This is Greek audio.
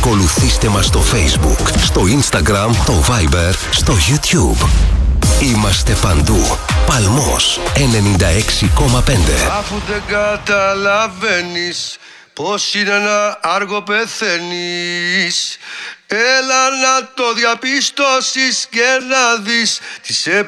Ακολουθήστε μας στο Facebook, στο Instagram, το Viber, στο YouTube. Είμαστε παντού. Παλμός 96,5. Αφού δεν καταλαβαίνεις πως είναι να άργο πεθαίνεις, έλα να το διαπιστώσεις και να δεις τι σε